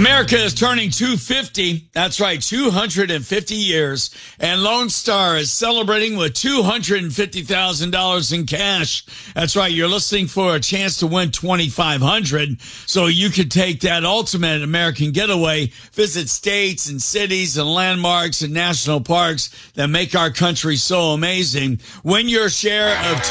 America is turning 250. That's right, 250 years. And Lone Star is celebrating with $250,000 in cash. That's right, you're listening for a chance to win $2,500. So you could take that ultimate American getaway, visit states and cities and landmarks and national parks that make our country so amazing. Win your share of